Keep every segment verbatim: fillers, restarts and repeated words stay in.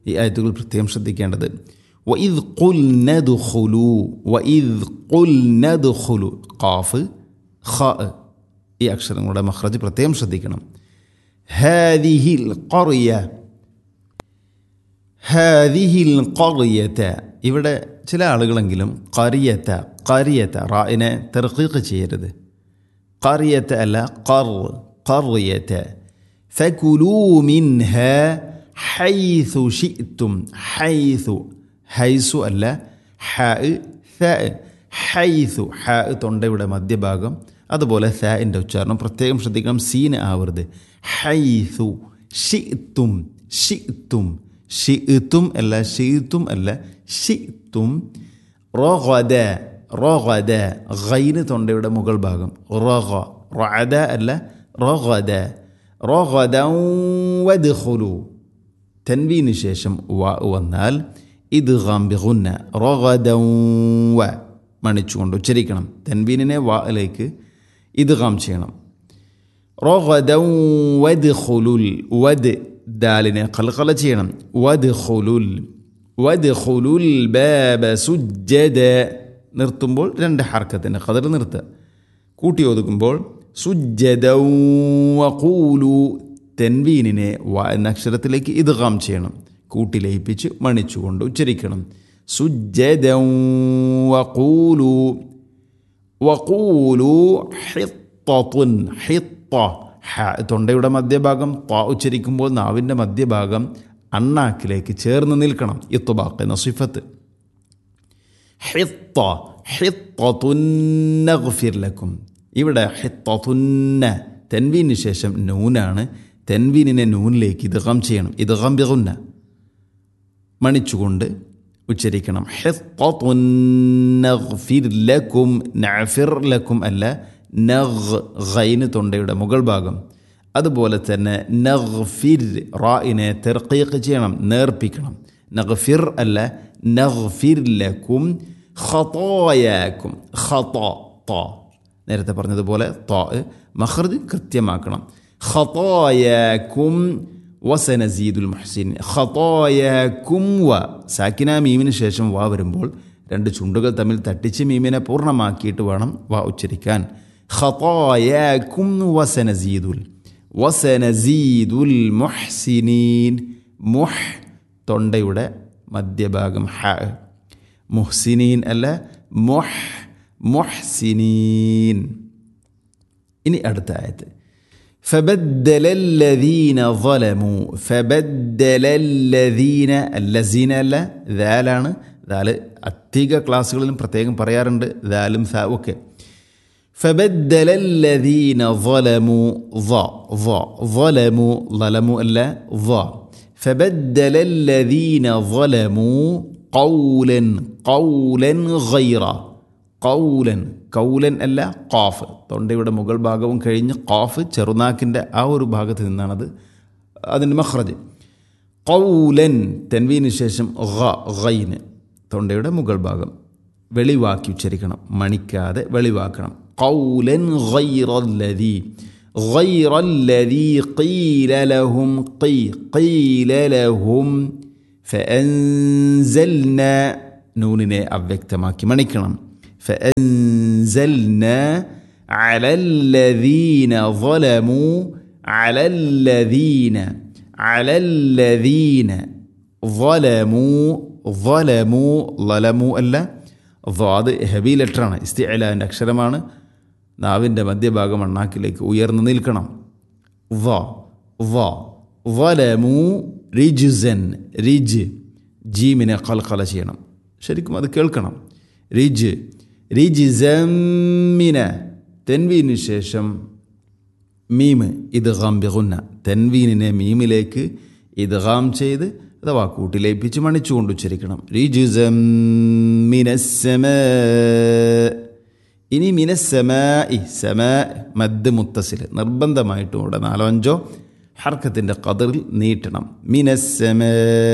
ഈ ആയത്തുകൾ പ്രത്യേകം ശ്രദ്ധിക്കേണ്ടത്. വഇദ് ഖുൽന ദുഖുലു, വഇദ് ഖുൽന ദുഖുലു, ഖാഫ് ഖാ ഈ അക്ഷരങ്ങളുടെ മഖ്റജ് പ്രത്യേകം ശ്രദ്ധിക്കണം. ഹാദിഹിൽ ഖറിയ, ഹാദിഹിൽ ഖറിയത, ഇവിടെ ചില ആളുകളെങ്കിലും ഖറിയത ഖറിയത റായിനെ തർഖീഖ് ചെയ്യരുത്. ഖറിയത അല്ല, ഖർ ഖറിയത. ഫകുലൂ മിൻഹ ഹൈസു ശിഅ്തും, ഹൈസു ഹൈസു അല്ല, ഹ ഥ, ഹൈസു ഹ തൊണ്ടയുടെ മധ്യഭാഗം, അതുപോലെ ഥഇൻ്റെ ഉച്ചാരണം പ്രത്യേകം ശ്രദ്ധിക്കണം, സീന് ആവരുത്. ഹൈസു ശിഅ്തും, ശിഅ്തും ശിഅ്തും അല്ല, ശിഅ്തും അല്ല, ശിഅ്തും. റഗദ റഗദ, ഗൈന് തൊണ്ടയുടെ മുകൾ ഭാഗം, റഗ റഅദ അല്ല, റഗദ റഗദൻ വദ്ഖുലു. തൻവീന് ശേഷം വ വന്നാൽ ഇദ്ഗാം ബിഗുന്ന, റഗദൻ വ മണിച്ചുകൊണ്ട് ഉച്ചരിക്കണം. തൻവീനിനെ വയിലേക്ക് ഇദ്ഗാം ചെയ്യണം. റഗദൻ വദ്ഖുലുൽ, വദ് ദാലിനെ ഖൽഖല ചെയ്യണം. വദ്ഖുലുൽ വദ്ഖുലുൽ ബാബ സുജ്ജദ, നിർത്തുമ്പോൾ രണ്ട് ഹർക്കത്തിൻ്റെ ഖദർ നിർത്തുക. കൂട്ടി ഒതുക്കുമ്പോൾ സുജ്ജദൻ വഖൂലു, തൻവീനിനെ വ എന്ന അക്ഷരത്തിലേക്ക് ഇദ്ഗാം ചെയ്യണം. കൂട്ടി ലയിപ്പിച്ച് മണിച്ചുകൊണ്ട് ഉച്ചരിക്കണം. സുജ്ജദൻ വഖൂലു വഖൂലു ഹിത്തത്തുൻ, ഹിത്ത ഹ തൊണ്ടയുടെ മധ്യഭാഗം, ത ഉച്ചരിക്കുമ്പോൾ നാവിൻ്റെ മധ്യഭാഗം അണ്ണാക്കിലേക്ക് ചേർന്ന് നിൽക്കണം. ഇത്ബാഖ് എന്ന സിഫത്ത്. ഹിത്ത ഹിത്തത്തുൻ നഗ്ഫിർ ലക്കും, ഇവിടെ ഹിത്തത്തുന്ന തൻവീന് ശേഷം നൂനാണ്. തൻവീനിനെ നൂനിലേക്ക് ഇദ്ഗാം ചെയ്യണം. ഇദ്ഗാം ബിഗുന്ന മണിച്ചുകൊണ്ട് ഉച്ചരിക്കണം. ഹിത്തത്തുൻ നഗ്ഫിർ ലക്കും, നഅഫിർ ലക്കും അല്ല, നഗ് ഗൈന് തൊണ്ടയുടെ മുകൾ ഭാഗം. അതുപോലെ തന്നെ നഗ്ഫിർ റായിനെ തർഖീഖ് ചെയ്യണം, നേർപ്പിക്കണം. നഗ്ഫിർ അല്ല, നഗ്ഫിർ ലക്കും ഖതായാക്കും, ഖതാ ത നേരത്തെ പറഞ്ഞതുപോലെ ത മഖ്റജ് കൃത്യമാക്കണം. ഖതായാക്കും വസനസീദുൽ മുഹ്സിൻ, ഖതായാക്കും വ സാക്കിന മീമിന് ശേഷം വ വരുമ്പോൾ രണ്ട് ചുണ്ടുകൾ തമ്മിൽ തട്ടിച്ച് മീമിനെ പൂർണ്ണമാക്കിയിട്ട് വേണം വ ഉച്ചരിക്കാൻ. ഖതായാക്കും വസനസീദുൽ വസനസീദുൽ മുഹ്സിനീൻ, മുഹ് തൊണ്ടയുടെ മധ്യഭാഗം ഹ, മുഹ്സിനീൻ അല്ല, മുഹ് മുഹ്സിനീൻ. ഇനി അടുത്ത ആയത്ത് فبدل الذين ظلموا, فبدل الذين, الذين അല്ല, ദാലാണ്. ദാല് അധിക ക്ലാസ്സുകളിലും പ്രത്യേകം പറയാറുണ്ട്, ദാലും സ ഒക്കെ. فبدل الذين ظلموا, ظ ظ ظلموا, ظلموا അല്ല, ظ. فبدل الذين ظلموا قولا قولا غيره, قولا കൗലൻ അല്ല, ഖാഫ് തൊണ്ടയുടെ മുകൾ ഭാഗവും കഴിഞ്ഞ് ഖാഫ് ചെറുനാക്കിൻ്റെ ആ ഒരു ഭാഗത്ത് നിന്നാണത് അതിൻ്റെ മഖ്റജ്. ഖൗലൻ തൻവീന് ശേഷം ഖ ഗൈന് തൊണ്ടയുടെ മുകൾ ഭാഗം വെളിവാക്കി ഉച്ചരിക്കണം, മണിക്കാതെ വെളിവാക്കണം. ഖൗലൻ ഗൈറല്ലദീ, ഗൈറല്ലദീ ഖീല ലഹും, ഖീ ഖീല ലഹും ഫഅൻസൽന, നൂനിനെ അവ്യക്തമാക്കി മണിക്കണം. فأنزلنا على الذين ظلموا, على الذين, على الذين ظلموا, ظلموا ظلموا അല്ല, ضاد ഹെവി ലെറ്ററാണ്, ഇസ്തിഅലാൻ്റെ അക്ഷരമാണ്. നാവിൻ്റെ മധ്യഭാഗം അണ്ണാക്കിലേക്ക് ഉയർന്നു നിൽക്കണം. ظ ظ ظلموا റിജ്സൻ, റിജ് ജീമിനെ ഖൽഖല ചെയ്യണം, ശരിക്കും അത് കേൾക്കണം. റിജ് റിജ്സമ്മിന, തെൻവീന് ശേഷം മീമ് ഇദ്ഗാം ബിഗുന്ന, തെൻവീനിനെ മീമിലേക്ക് ഇദ്ഗാം ചെയ്ത് അഥവാ കൂട്ടിലേപ്പിച്ച് മണിച്ചുകൊണ്ട് ഉച്ചരിക്കണം. റിജ്സം മിനസ്സമാ, ഇനി മിനസ്സമാ, സമാ മദ് മുത്തസിൽ നിർബന്ധമായിട്ടും ഇവിടെ നാലോ അഞ്ചോ ഹർക്കത്തിൻ്റെ ഖദറിൽ നീട്ടണം. മിനസ്സമാ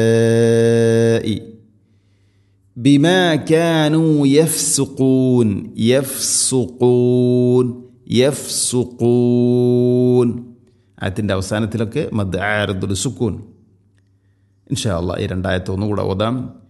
ബിമാ കാനൂ യഫ്സുഖൂൻ, യഫ്സുഖൂൻ യഫ്സുഖൂൻ, അതിൻ്റെ അവസാനത്തിലൊക്കെ മദ് ആരിദുൽ സുക്കൂൻ. ഇൻഷാ അല്ലാഹ് ഈ രണ്ടായത്ത് ഒന്നുകൂടെ ഓതാം.